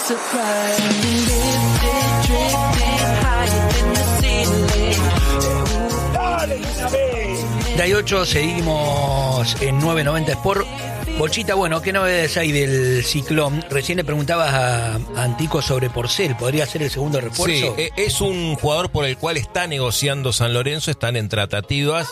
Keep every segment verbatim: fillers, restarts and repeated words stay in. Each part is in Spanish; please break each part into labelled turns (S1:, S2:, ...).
S1: treinta y ocho, seguimos en nueve noventa Sport. Bochita, bueno, ¿qué novedades hay del Ciclón? Recién le preguntabas a, a Antico sobre Porcel, ¿podría ser el segundo refuerzo?
S2: Sí, es un jugador por el cual está negociando San Lorenzo, están en tratativas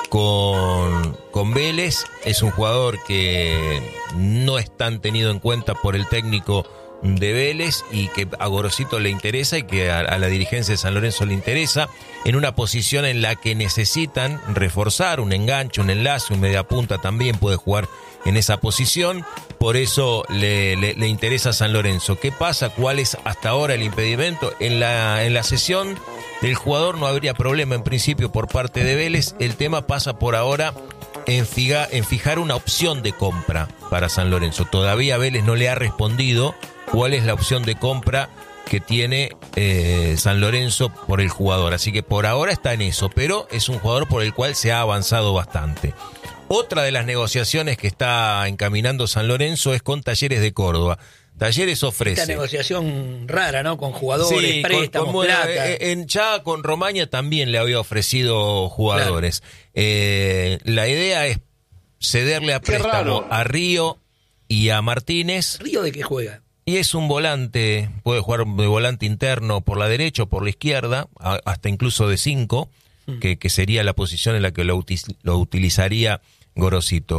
S2: con, con Vélez. Es un jugador que no es tan tenido en cuenta por el técnico de Vélez y que a Gorosito le interesa y que a, a la dirigencia de San Lorenzo le interesa, en una posición en la que necesitan reforzar un enganche, un enlace, un mediapunta también puede jugar en esa posición, por eso le, le, le interesa a San Lorenzo. ¿Qué pasa? ¿Cuál es hasta ahora el impedimento? En la, en la sesión del jugador no habría problema en principio por parte de Vélez, el tema pasa por ahora en, figa, en fijar una opción de compra para San Lorenzo. Todavía Vélez no le ha respondido cuál es la opción de compra que tiene eh, San Lorenzo por el jugador, así que por ahora está en eso, pero es un jugador por el cual se ha avanzado bastante. Otra de las negociaciones que está encaminando San Lorenzo es con Talleres de Córdoba. Talleres ofrece...
S1: Esta negociación rara, ¿no? Con jugadores,
S2: sí,
S1: préstamos,
S2: con, con,
S1: plata.
S2: En ya con Romaña también le había ofrecido jugadores. Claro. Eh, la idea es cederle a préstamo a Río y a Martínez.
S1: ¿Río de qué juega?
S2: Y es un volante, puede jugar de volante interno por la derecha o por la izquierda, a, hasta incluso de cinco, mm. que, que sería la posición en la que lo, util, lo utilizaría Gorosito.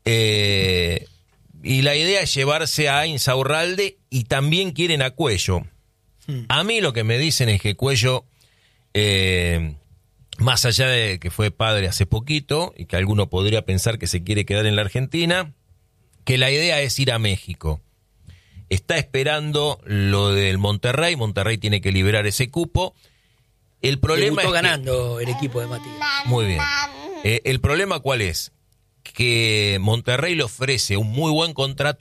S2: Eh, y la idea es llevarse a Insaurralde y también quieren a Cuello. Mm. A mí lo que me dicen es que Cuello, eh, más allá de que fue padre hace poquito, y que alguno podría pensar que se quiere quedar en la Argentina, que la idea es ir a México. Está esperando lo del Monterrey. Monterrey tiene que liberar ese cupo. El problema es
S1: ganando
S2: que...
S1: el equipo de Matías.
S2: Muy bien. Eh, el problema ¿cuál es? Que Monterrey le ofrece un muy buen contrato